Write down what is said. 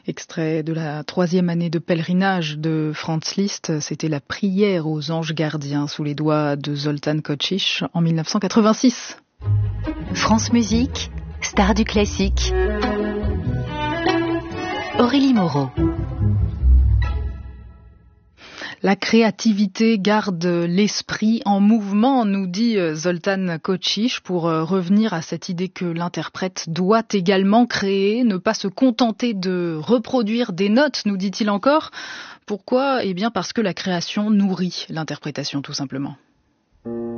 Extrait de la 3e année de pèlerinage de Franz Liszt, c'était la prière aux anges gardiens sous les doigts de Zoltán Kocsich en 1986. France Musique, star du classique. Aurélie Moreau. La créativité garde l'esprit en mouvement, nous dit Zoltán Kocsich, pour revenir à cette idée que l'interprète doit également créer, ne pas se contenter de reproduire des notes, nous dit-il encore. Pourquoi ? Eh bien parce que la création nourrit l'interprétation, tout simplement.